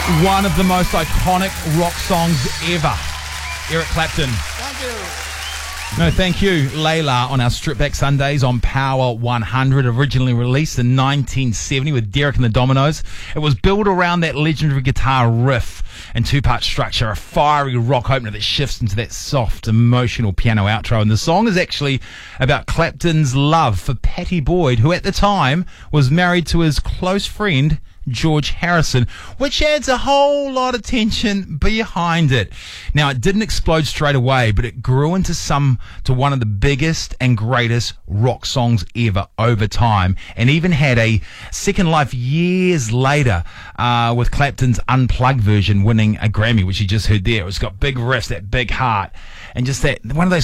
One of the most iconic rock songs ever. Eric Clapton. Thank you. No, thank you, Layla, on our Strip Back Sundays on Power 100, originally released in 1970 with Derek and the Dominoes. It was built around that legendary guitar riff and two-part structure, a fiery rock opener that shifts into that soft, emotional piano outro. And the song is actually about Clapton's love for Pattie Boyd, who at the time was married to his close friend, George Harrison, which adds a whole lot of tension behind it. Now, it didn't explode straight away, but it grew into one of the biggest and greatest rock songs ever over time, and even had a second life years later with Clapton's unplugged version winning a Grammy, which you just heard there. It's got big riffs, that big heart, and just that one of those